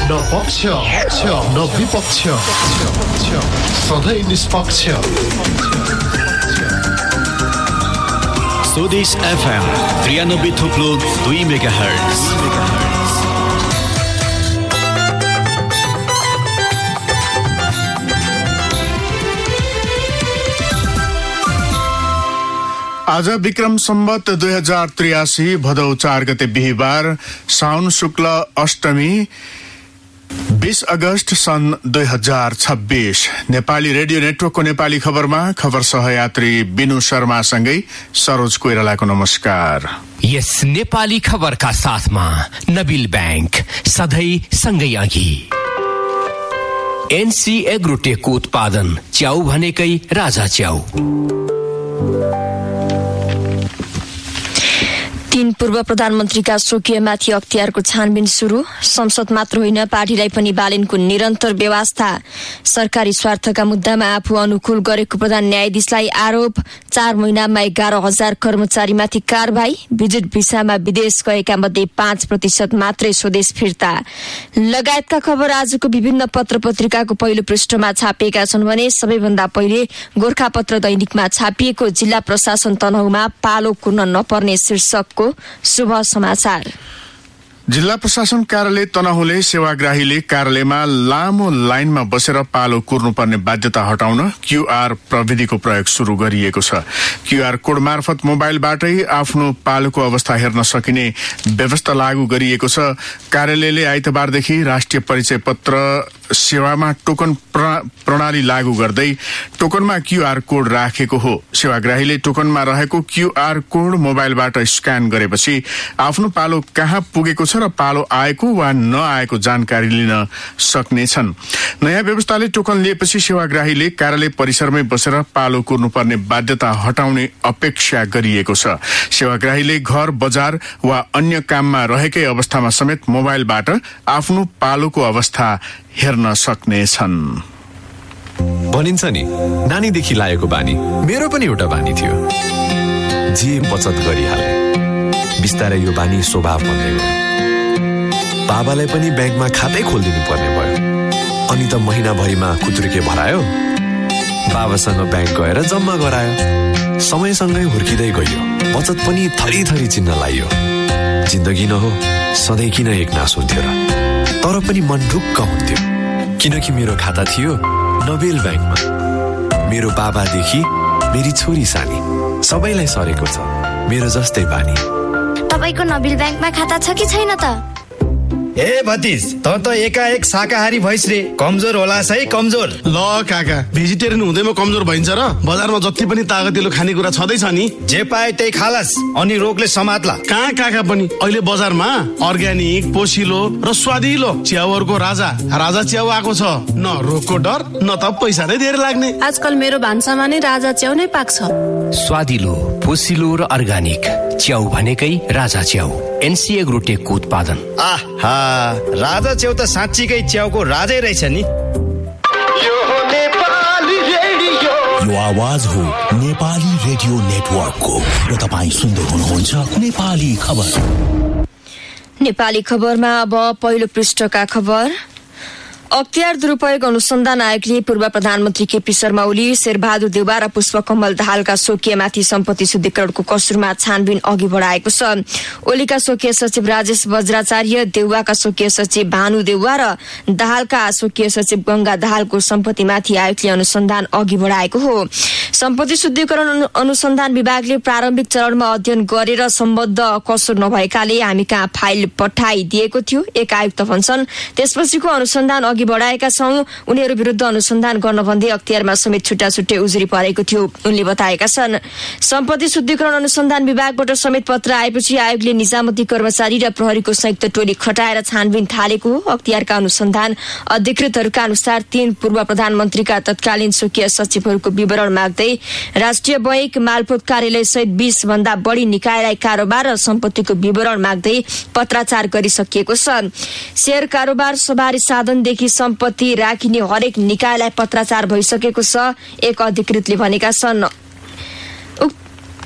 न पक्ष न विपक्ष सधैँ निष्पक्ष। स्वदेश FM 93.2 मेगाहर्ट्ज। आज विक्रम सम्वत 2083 भदौ 4 गते बिहीबार साउन शुक्ल अष्टमी 20 अगस्त सन् 2026। नेपाली रेडियो नेटवर्कको नेपाली खबरमा खबर सहयात्री बिनु शर्मासँगै सरोज कोइरालाको नमस्कार। यस नेपाली खबरका साथमा नबिल बैंक सधैँ सँगै अघि। एनसी एग्रोटेकको उत्पादन च्याउ भनेकै राजा च्याउ। 3 पूर्व प्रधानमन्त्रीका स्वकीयमाथि अख्तियारको छानबिन सुरु। संसद मात्र होइन, पार्टीलाई पनि बालेनको निरन्तर व्यवस्था। सरकारी स्वार्थका मुद्दामा आफू अनुकूल गरेको प्रधान न्यायाधीशलाई आरोप। 4 महिनामा 11,000 कर्मचारीमाथि कारबाही। विजिट भिसामा विदेश गएका मध्ये 5% मात्रै स्वदेश फिर्ता लगायतका खबर आजको विभिन्न पत्र पत्रिकाको पहिलो पृष्ठमा छापिएका छन् भने सबैभन्दा पहिले गोरखापत्र दैनिकमा छापिएको जिल्ला प्रशासन तनहुमा पालो कुर्न नपर्ने शीर्षकको शुभ समाचार। जिल्ला प्रशासन कार्यालय तनहुले सेवाग्राहीले कार्यालयमा लामो लाइनमा बसेर पालो कुर्नुपर्ने बाध्यता हटाउन क्यूआर प्रविधिको प्रयोग शुरू गरिएको छ। क्यूआर कोड मार्फत मोबाइलबाटै आफ्नो पालोको अवस्था हेर्न सकिने व्यवस्था लागू गरिएको छ। कार्यालयले आइतबारदेखि राष्ट्रिय परिचय पत्र सेवामा टोकन प्रणाली लागू गर्दै टोकनमा क्यूआर कोड राखेको हो। सेवाग्राहीले टोकनमा रहेको क्यूआर कोड मोबाइलबाट स्क्यान गरेपछि आफ्नो पालो कहाँ पुगेको छ र पालो आएको वा नआएको जानकारी लिन सक्नेछन्। नयाँ व्यवस्थाले टोकन लिएपछि सेवाग्राहीले कार्यालय परिसरमै बसेर पालो कुर्नुपर्ने बाध्यता हटाउने अपेक्षा गरिएको छ। सेवाग्राहीले घर, बजार वा अन्य काममा रहेकै अवस्थामा समेत मोबाइलबाट आफ्नो पालोको अवस्था हेर्न सक्नेछन्। भनिन्छ नि, नानीदेखि लागेको बानी मेरो पनि एउटा बानी थियो। जे बचत गरिहाले बिस्तारै यो बानी स्वभाव बन्दै गयो। बाबालाई पनि ब्याङ्कमा खातै खोलिदिनु पर्ने भयो। अनि त महिनाभरिमा कुत्रुके भरायो, बाबासँग ब्याङ्क गएर जम्मा गरायो। समयसँगै हुर्किँदै गयो, बचत पनि थरी चिन्न लाग्यो। जिन्दगी न हो सधैँ किन एकनास हुन्थ्यो र? तर पनि मन ढुक्क हुन्थ्यो, किनकि मेरो खाता थियो नबेल ब्याङ्कमा। मेरो बाबादेखि मेरी छोरी सानी सबैलाई सरेको छ मेरो जस्तै बानी। तपाईको नबिल ब्याङ्कमा खाता छ कि छैन त? ए भतिज, त एकाएक शाकाहारी भइस रे। कमजोर होलास है, कमजोर। ल काका, भेजिटेरियन हुँदैमा कमजोर भइन्छ र? बजारमा जति पनि तागतिलो खानेकुरा छँदैछ नि, जे पाए त्यही खालास, अनि रोगले समात्ला। कहाँ काका पनि अहिले बजारमा अर्ग्यानिक, पोसिलो र स्वादिलो च्याउहरूको राजा च्याउ आएको छ। न रोगको डर, न त पैसा नै धेरै लाग्ने। आजकल मेरो भान्सामा नै राजा च्याउ नै पाक्छ। स्वादिलो, पोसिलो र अर्ग्यानिक च्याउ भनेकै राजा च्याउ। एनसी एग्रोटेकको उत्पादन। आहा, राजा च्याउ त साँच्चीकै च्याउको राजै रहेछ नि। यो आवाज हो नेपाली रेडियो नेटवर्कको र तपाईँ सुन्दै हुनुहुन्छ नेपाली खबर। नेपाली खबरमा अब पहिलो पृष्ठका खबर। अख्तियार दुरूपयोग अनुसन्धान आयोगले पूर्व प्रधानमन्त्री केपी शर्मा ओली, शेरबहादुर देउवा र पुष्पकमल दाहालका स्वकीयमाथि सम्पत्ति शुद्धिकरणको कसुरमा छानबिन अघि बढाएको छ। ओलीका स्वकीय सचिव राजेश वज्राचार्य, देउवाका स्वकीय सचिव भानु देउवा र दाहालका स्वकीय सचिव गंगा दाहालको सम्पत्तिमाथि आयोगले अनुसन्धान अघि बढाएको हो। सम्पत्ति शुद्धिकरण अनुसन्धान विभागले प्रारम्भिक चरणमा अध्ययन गरेर सम्बद्ध कसुर नभएकाले हामी कहाँ फाइल पठाइदिएको थियो, एक आयुक्त भन्छन्। त्यसपछिको अनुसन्धान अघि बढाएका छौं, उनीहरू विरुद्ध अनुसन्धान गर्न भन्दै अख्तियारमा समेत छुट्टा उजुरी परेको थियो, उनले बताएका छन्। सम्पत्ति शुद्धिकरण अनुसन्धान विभागबाट समेत पत्र आएपछि आयोगले निजामती कर्मचारी र प्रहरीको संयुक्त टोली खटाएर छानबिन थालेको हो। अख्तियारका अनुसन्धान अधिकृतहरूका अनुसार 3 पूर्व प्रधानमन्त्रीका तत्कालीन स्वकीय सचिवहरूको विवरण माग्दै राष्ट्रिय बैंक, मालपोत कार्यालय सहित 20 भन्दा बढी निकायलाई कारोबार र सम्पत्तिको विवरण माग्दै पत्राचार गरिसकिएको छ। शेयर कारोबार, सवारी साधनदेखि सम्पत्ति राखिने हरेक निकायलाई पत्राचार भइसकेको छ, एक अधिकृतले भनेका छन्।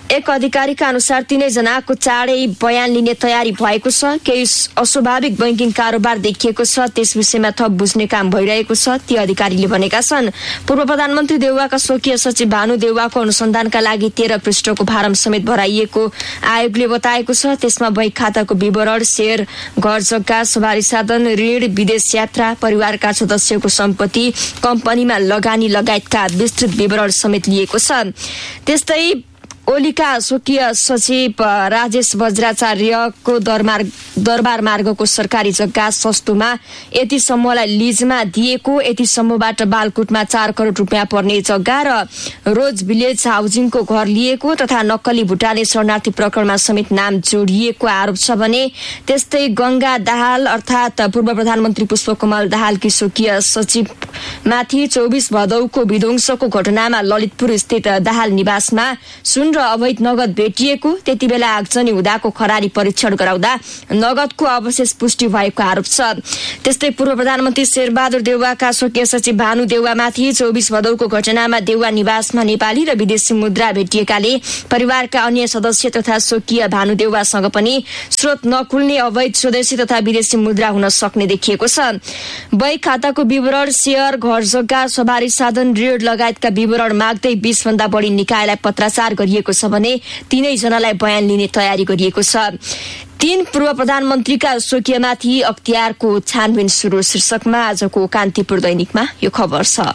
एक अधिकारीका अनुसार तीनै जनाको चाँडै बयान लिने तयारी भएको छ। केही अस्वाभाविक बैंकिङ कारोबार देखिएको छ, त्यस विषयमा थप बुझ्ने काम भइरहेको छ, ती अधिकारीले भनेका छन्। पूर्व प्रधानमन्त्री देउवाका स्वकीय सचिव भानु देउवाको अनुसन्धानका लागि 13 पृष्ठको फारम समेत भराइएको आयोगले बताएको छ। त्यसमा बैंक खाताको विवरण, शेयर, घर जग्गा, सवारी साधन, ऋण, विदेश यात्रा, परिवारका सदस्यको सम्पत्ति, कम्पनीमा लगानी लगायतका विस्तृत विवरण समेत लिएको छ। त्यस्तै ओलीका स्वकीय सचिव राजेश वज्राचार्यको दरबार मार्गको सरकारी जग्गा सस्तोमा यति समूहलाई लिजमा दिएको, यति समूहबाट बालकुटमा 4 करोड रुपियाँ पर्ने जग्गा र रोज भिलेज हाउसिङको घर लिएको तथा नक्कली भुटानी शरणार्थी प्रकरणमा समेत नाम जोडिएको आरोप छ भने त्यस्तै गंगा दाहाल अर्थात पूर्व प्रधानमन्त्री पुष्पकमल दाहालकी स्वकीय सचिवमाथि 24 भदौको विध्वंसको घटनामा ललितपुर स्थित दाहाल निवासमा सुन र अवैध नगद भेटिएको, त्यति बेला आगजनी हुँदाको खरानी परीक्षण गराउँदा नगदको अवशेष पुष्टि भएको आरोप छ। त्यस्तै पूर्व प्रधानमन्त्री शेरबहादुर देउवाका स्वकीय सचिव भानु देउवामाथि 24 भदौको घटनामा देउवा निवासमा नेपाली र विदेशी मुद्रा भेटिएकाले परिवारका अन्य सदस्य तथा स्वकीय भानु देउवासँग पनि स्रोत नखुल्ने अवैध स्वदेशी तथा विदेशी मुद्रा हुन सक्ने देखिएको छ। बैंक खाताको विवरण, शेयर, घर जग्गा, सवारी साधन, ऋण लगायतका विवरण माग्दै 20 भन्दा बढी निकायलाई पत्राचार गरिएको छ भने तीनै जनालाई बयान लिने तयारी गरिएको छ। 3 पूर्व प्रधानमन्त्रीका स्वकीयमाथि अख्तियारको छानबिन सुरु शीर्षकमा आजको कान्तिपुर दैनिकमा यो खबर छ।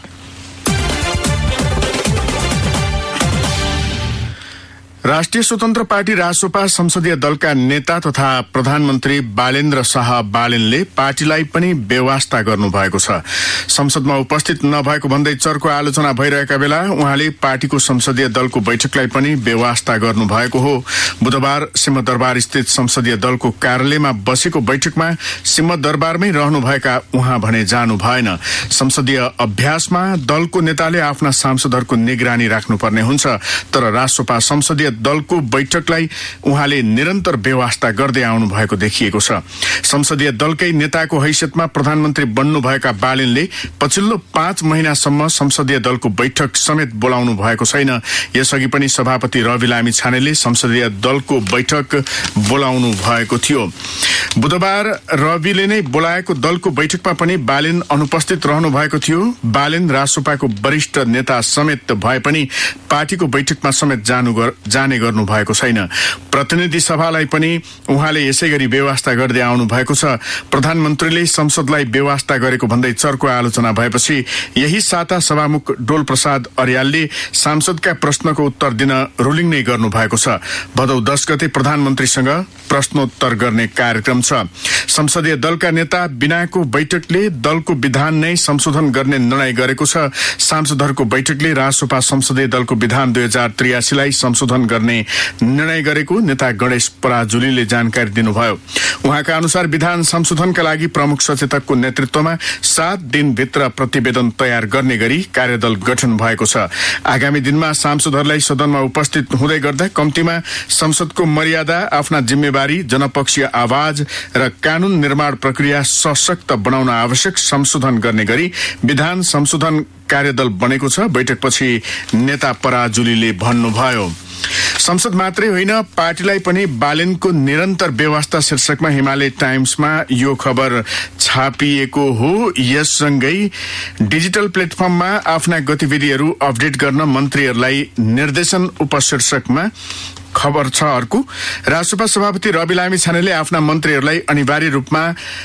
राष्ट्रिय स्वतन्त्र पार्टी रासोपा संसदीय दलका नेता तथा प्रधानमन्त्री बालेन्द्र शाह बालेनले पार्टीलाई पनि बेवास्ता गर्नुभएको छ। संसदमा उपस्थित नभएको भन्दै चर्को आलोचना भइरहेका बेला उहाँले पार्टीको संसदीय दलको बैठकलाई पनि बेवास्ता गर्नुभएको हो। बुधबार सिंहदरबार स्थित संसदीय दलको कार्यालयमा बसेको बैठकमा सिंहदरबारमै रहनुभएका उहाँ भने जानु भएन। संसदीय अभ्यासमा दलको नेताले आफ्ना सांसदहरूको निगरानी राख्नुपर्ने हुन्छ, तर रासोपा संसदीय दलको बैठकलाई उहाँले निरन्तर बेवास्ता गर्दै आउनु भएको देखिएको छ। संसदीय दलकै नेताको हैसियतमा प्रधानमन्त्री बन्नुभएका बालेनले पछिल्लो 5 महिनासम्म संसदीय दलको बैठक समेत बोलाउनु भएको छैन। यसअघि पनि सभापति रवि लामी छानेले संसदीय दलको बैठक बोलाउनु भएको थियो। बुधबार रविले नै बोलाएको दलको बैठकमा पनि बालेन अनुपस्थित रहनु भएको थियो। बालेन रासोपाको वरिष्ठ नेता समेत भए पनि पार्टीको बैठकमा समेत जाने गर्नु भएको छैन। प्रतिनिधि सभालाई पनि उहाँले यसैगरी बेवास्ता गर्दै आउनु भएको छ। प्रधानमन्त्रीले संसदलाई बेवास्ता गरेको भन्दै चर्को आलोचना भएपछि यही साता सभामुख डोल प्रसाद अर्यालले सांसदका प्रश्नको उत्तर दिन रुलिङ नै गर्नु भएको छ। भदौ 10 गते प्रधानमन्त्रीसँग प्रश्नोत्तर गर्ने कार्यक्रम छ। संसदीय दलका नेता बिनाको बैठकले दलको विधान नै संशोधन गर्ने निर्णय गरेको छ। सांसदहरूको बैठकले रासोपा संसदीय दलको विधान 2083 लाई संशोधन गर्ने निर्णय गरेको नेता गणेश पराजुलीले जानकारी दिनुभयो। उहाँका अनुसार विधान संशोधनका लागि प्रमुख सचेतकको नेतृत्वमा 7 दिनभित्र प्रतिवेदन तयार गर्ने गरी कार्यदल गठन भएको छ। आगामी दिनमा सांसदहरूलाई सदनमा उपस्थित हुँदै गर्दा कम्तीमा संसदको मर्यादा, आफ्ना जिम्मेवारी, जनपक्षीय आवाज र कानून निर्माण प्रक्रिया सशक्त बनाउन आवश्यक संशोधन गर्ने गरी विधान संशोधन कार्यदल बनेको छ। बैठकपछि नेता पराजुलीले भन्नुभयो। संसद मात्रै होइन, पार्टीलाई पनि बालेनको निरन्तर बेवास्ता शीर्षकमा हिमालय टाइम्समा यो खबर छापिएको हो। यससँगै डिजिटल प्लेटफर्ममा आफ्ना गतिविधिहरू अपडेट गर्न मन्त्रीहरूलाई निर्देशन उपशीर्षकमा खबर छ। अर्को, राष्ट्रपति सभापति रवि लामी छानेले आफ्ना मन्त्रीहरूलाई अनिवार्य रूपमा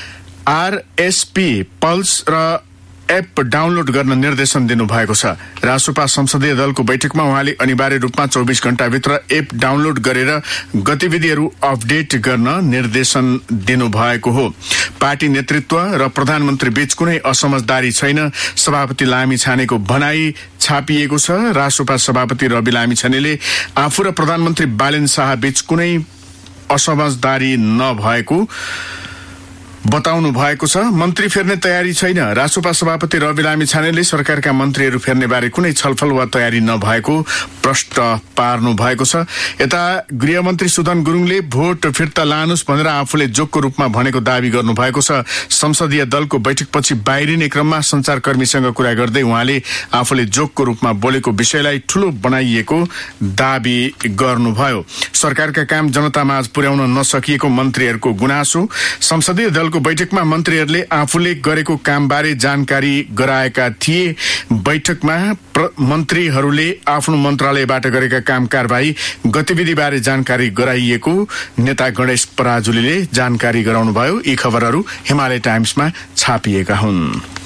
आरएसपी पल्स र एप डाउनलोड गर्न निर्देशन दिनुभएको छ। रासोपा संसदीय दलको बैठकमा उहाँले अनिवार्य रूपमा 24 घण्टाभित्र एप डाउनलोड गरेर गतिविधिहरू अपडेट गर्न निर्देशन दिनुभएको हो। पार्टी नेतृत्व र प्रधानमन्त्री बीच कुनै असमझदारी छैन, सभापति लामी छानेको भनाई छापिएको छ। रासोपा सभापति रवि लामी छानेले आफू र प्रधानमन्त्री बालेन शाह बीच कुनै असमझदारी नभएको बताउनु भएको छ। मन्त्री फेर्ने तयारी छैन। रासोपा सभापति रवि लामिछानेले सरकारका मन्त्रीहरू फेर्ने बारे कुनै छलफल वा तयारी नभएको प्रश्न पार्नु भएको छ। यता गृहमन्त्री सुदन गुरुङले भोट फिर्ता लानुस् भनेर आफूले जोगको रूपमा भनेको दावी गर्नु भएको छ। संसदीय दलको बैठकपछि बाहिरिने क्रममा सञ्चारकर्मीसँग कुरा गर्दै उहाँले आफूले जोगको रूपमा बोलेको विषयलाई ठूलो बनाइएको दावी गर्नुभयो। सरकारका काम जनतामाझ पुर्याउन नसकिएको मन्त्रीहरूको गुनासो। संसदीय दलको बैठकमा मन्त्रीहरूले आफूले गरेको कामबारे जानकारी गराएका थिए। बैठकमा मन्त्रीहरूले आफ्नो मन्त्रालयबाट गरेका काम कारबाही गतिविधिबारे जानकारी गराइएको नेता गणेश पराजुलीले जानकारी गराउनुभयो। यी खबरहरू हिमालय टाइम्समा छापिएका हुन्।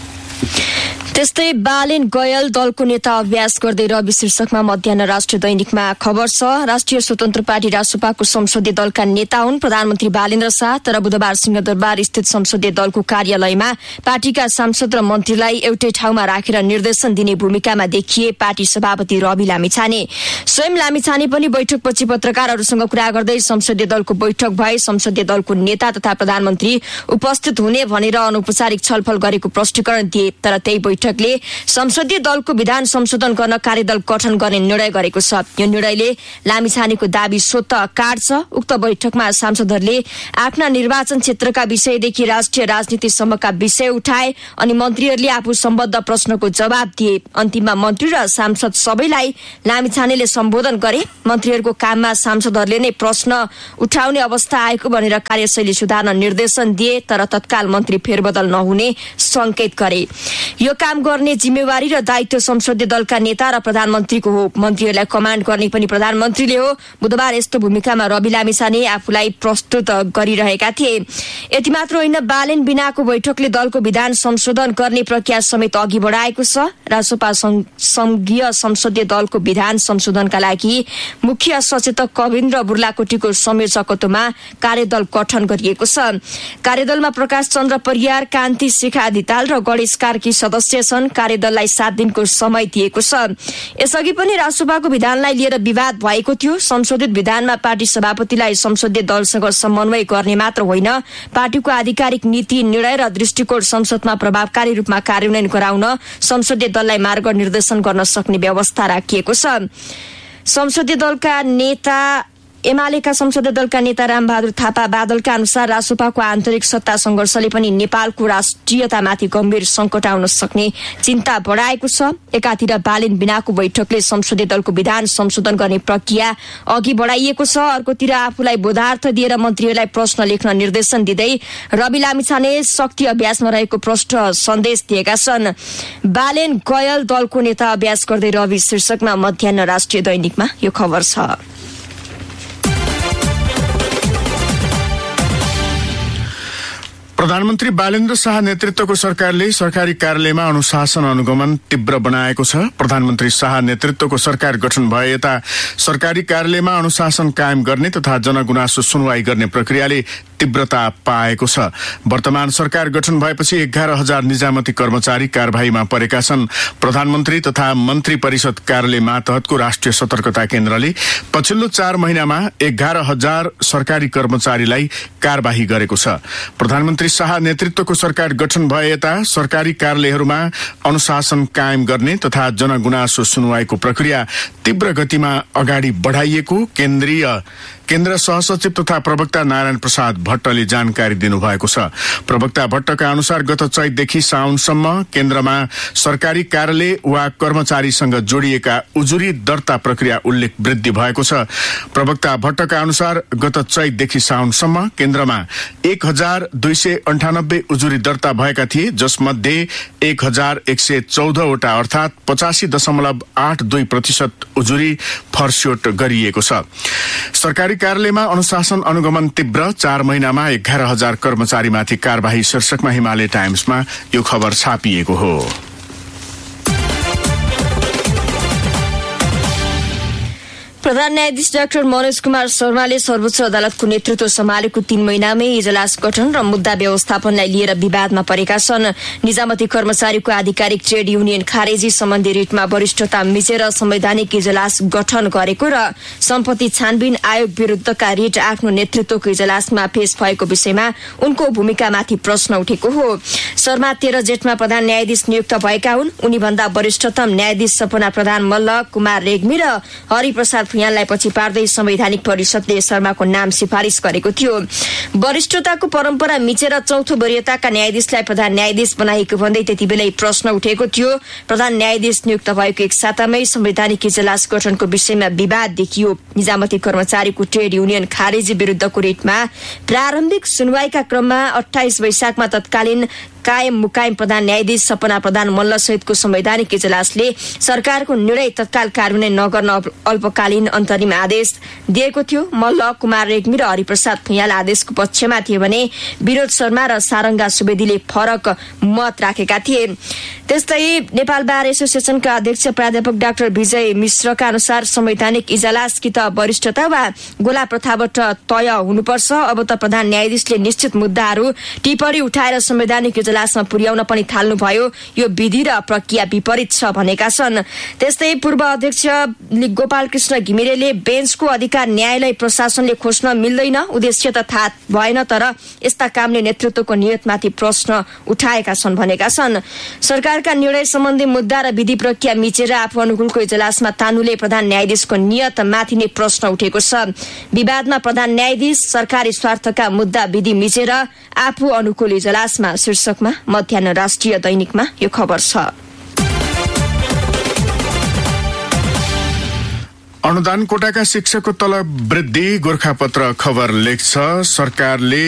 त्यस्तै बालेन गयल दलको नेता अभ्यास गर्दै रवि शीर्षकमा मध्याह्न राष्ट्रिय दैनिकमा खबर छ। राष्ट्रिय स्वतन्त्र पार्टी रासोपाको संसदीय दलका नेता हुन् प्रधानमन्त्री बालेन्द्र शाह। तर बुधबार सिंहदरबार स्थित संसदीय दलको कार्यालयमा पार्टीका सांसद र मन्त्रीलाई एउटै ठाउँमा राखेर निर्देशन दिने भूमिकामा देखिए पार्टी सभापति रवि लामिछाने। स्वयं लामिछाने पनि बैठकपछि पत्रकारहरूसँग कुरा गर्दै संसदीय दलको बैठक भए संसदीय दलको नेता तथा प्रधानमन्त्री उपस्थित हुने भनेर अनौपचारिक छलफल गरेको प्रष्टीकरण दिए। तर त्यही बैठकले संसदीय दलको विधान संशोधन गर्न कार्यदल गठन गर्ने निर्णय गरेको छ। यो निर्णयले लामिछानेको दाबी स्वतः काट्छ। उक्त बैठकमा सांसदहरूले आफ्ना निर्वाचन क्षेत्रका विषयदेखि राष्ट्रिय राजनीतिसम्मका विषय उठाए अनि मन्त्रीहरूले आफू सम्बद्ध प्रश्नको जवाब दिए। अन्तिममा मन्त्री र सांसद सबैलाई लामिछानेले सम्बोधन गरे। मन्त्रीहरूको काममा सांसदहरूले नै प्रश्न उठाउने अवस्था आएको भनेर कार्यशैली सुधार्न निर्देशन दिए। तर तत्काल मन्त्री फेरबदल नहुने संकेत गरे। यो काम गर्ने जिम्मेवारी र दायित्व संसदीय दलका नेता र प्रधानमन्त्रीको हो। मन्त्रीहरूलाई कमान्ड गर्ने पनि प्रधानमन्त्रीले हो। बुधबार यस्तो भूमिकामा रवि लामिछाने आफूलाई प्रस्तुत गरिरहेका थिए। यति मात्र होइन, बालेन बिनाको बैठकले दलको विधान संशोधन गर्ने प्रक्रिया समेत अघि बढाएको छ। रासोपा संघीय संसदीय दलको विधान संशोधनका लागि मुख्य सचेतक कविन्द्र बुर्लाकोटीको संयोजकत्वमा कार्यदल गठन गरिएको छ। कार्यदलमा प्रकाश चन्द्र परियार, कान्ति शेखा अधिताल र गणेश कार्की सदस्य छन्। कार्यदललाई 7 दिनको समय दिएको छ। यसअघि पनि रासोपाको विधानलाई लिएर विवाद भएको थियो। संशोधित विधानमा पार्टी सभापतिलाई संसदीय दलसँग समन्वय गर्ने मात्र होइन, पार्टीको आधिकारिक नीति, निर्णय र दृष्टिकोण संसदमा प्रभावकारी रूपमा कार्यान्वयन गराउन संसदीय दललाई मार्गनिर्देशन गर्न सक्ने व्यवस्था राखिएको छ। संसदीय दलका नेता एमालेका संसदीय दलका नेता रामबहादुर थापा बादलका अनुसार रासोपाको आन्तरिक सत्ता संघर्षले पनि नेपालको राष्ट्रियतामाथि गम्भीर संकट आउन सक्ने चिन्ता बढाएको छ। एकातिर बालेन बिनाको बैठकले संसदीय दलको विधान संशोधन गर्ने प्रक्रिया अघि बढाइएको छ। अर्कोतिर आफूलाई बोधार्थ दिएर मन्त्रीहरूलाई प्रश्न लेख्न निर्देशन दिँदै रवि लामिछाने शक्ति अभ्यासमा रहेको प्रष्ट सन्देश दिएका छन्। बालेन गयल दलको नेता अभ्यास गर्दै रवि शीर्षकमा मध्याह्न राष्ट्रिय दैनिकमा यो खबर छ। प्रधानमन्त्री बालेन्द्र शाह नेतृत्वको सरकारले सरकारी कार्यालयमा अनुशासन अनुगमन तीव्र बनाएको छ। प्रधानमन्त्री शाह नेतृत्वको सरकार गठन भए यता सरकारी कार्यालयमा अनुशासन कायम गर्ने तथा जनगुनासो सुनवाई गर्ने प्रक्रियाले तीव्रता पाएको छ। वर्तमान सरकार गठन भएपछि 11,000 निजामती कर्मचारी कार्यवाहीमा परेका छन्। प्रधानमन्त्री तथा मन्त्री परिषद कार्यालय मातहतको राष्ट्रिय सतर्कता केन्द्रले पछिल्लो 4 महिनामा 11,000 सरकारी कर्मचारीलाई कार्यवाही गरेको छ। प्रधानमन्त्री शाह नेतृत्वको सरकार गठन भए यता सरकारी कार्यालयहरूमा अनुशासन कायम गर्ने तथा जनगुनासो सुनवाईको प्रक्रिया तीव्र गतिमा अगाडि बढाइएको केन्द्र सहसचिव तथा प्रवक्ता नारायण प्रसाद भट्टले जानकारी दिनुभएको छ। प्रवक्ता भट्टका अनुसार गत चैतदेखि साउनसम्म केन्द्रमा सरकारी कार्यालय वा कर्मचारीसँग जोडिएका उजुरी दर्ता प्रक्रिया उल्लेख वृद्धि भएको छ। प्रवक्ता भट्टका अनुसार गत चैतदेखि साउनसम्म केन्द्रमा 1,298 उजुरी दर्ता भएका थिए, जसमध्ये 1,114 वटा अर्थात 85.82% उजुरी फर्स्योट गरिएको छ। सरकारी कार्यालयमा अनुशासन अनुगमन तीव्र, 4 महिनामा 11,000 कर्मचारीमाथि कार्यवाही शीर्षकमा हिमालय टाइम्समा यो खबर छापिएको हो। प्रधान न्यायाधीश डाक्टर मनोज कुमार शर्माले सर्वोच्च अदालतको नेतृत्व सम्हालेको 3 महिनामै इजलास गठन र मुद्दा व्यवस्थापनलाई लिएर विवादमा परेका छन्। निजामती कर्मचारीको आधिकारिक ट्रेड युनियन खारेजी सम्बन्धी रिटमा वरिष्ठता मिचेर संवैधानिक इजलास गठन गरेको र सम्पत्ति छानबिन आयोग विरुद्धका रिट आफ्नो नेतृत्वको इजलासमा पेश भएको विषयमा उनको भूमिकामाथि प्रश्न उठेको हो। शर्मा 13 जेठमा प्रधान न्यायाधीश नियुक्त भएका हुन्। उनीभन्दा वरिष्ठतम न्यायाधीश सपना प्रधान मल्ल, कुमार रेग्मी र हरिप्रसाद भुइँयाललाई पछि पार्दै संवैधानिक परिषदले शर्माको नाम सिफारिस गरेको थियो। वरिष्ठताको परम्परा मिचेर चौथो वरियताका न्यायाधीशलाई प्रधान न्यायाधीश बनाएको भन्दै त्यतिबेलै प्रश्न उठेको थियो। प्रधान न्यायाधीश नियुक्त भएको 1 सातामै संवैधानिक इजलास गठनको विषयमा विवाद देखियो। निजामती कर्मचारीको ट्रेड युनियन खारेजी विरुद्धको रिटमा प्रारम्भिक सुनवाईका क्रममा 28 वैशाखमा तत्कालीन कायम मुकायम प्रधान न्यायाधीश सपना प्रधान मल्ल सहितको संवैधानिक इजलासले सरकारको निर्णय तत्काल कार्यान्वयन नगर्न अल्पकालीन अन्तरिम आदेश दिएको थियो। मल्ल, कुमार रेग्मी र हरिप्रसाद भुइँयाल आदेशको पक्षमा थिए भने विनोद शर्मा र सारङ्गा सुवेदीले फरक मत राखेका थिए। त्यस्तै नेपाल बार एसोसिएसनका अध्यक्ष प्राध्यापक डाक्टर विजय मिश्रका अनुसार संवैधानिक इजलास कि त वरिष्ठता वा गोला प्रथाबाट तय हुनुपर्छ। अब त प्रधान न्यायाधीशले निश्चित मुद्दाहरू टिप्पणी उठाएर संवैधानिक इजलासमा पुर्याउन पनि थाल्नुभयो। यो विधि र प्रक्रिया विपरीत छ भनेका छन्। त्यस्तै पूर्व अध्यक्ष गोपाल कृष्ण घिमिरेले बेन्चको अधिकार न्यायालय प्रशासनले खोज्न मिल्दैन, उद्देश्य त थाहा भएन, तर यस्ता कामले नेतृत्वको नियतमाथि प्रश्न उठाएका छन् भनेका छन्। सरकारका निर्णय सम्बन्धी मुद्दा र विधि प्रक्रिया मिचेर आफू अनुकूलको इजलासमा तानुले प्रधान न्यायाधीशको नियतमाथि नै प्रश्न उठेको छ। विवादमा प्रधान न्यायाधीश सरकारी स्वार्थका मुद्दा विधि मिचेर आफू अनुकूल इजलासमा शीर्षकमा मध्याह्न राष्ट्रिय दैनिकमा यो खबर छ। अनुदान कोटाका शिक्षकको तलब वृद्धि गोरखापत्र खबर लेख्छ। सरकारले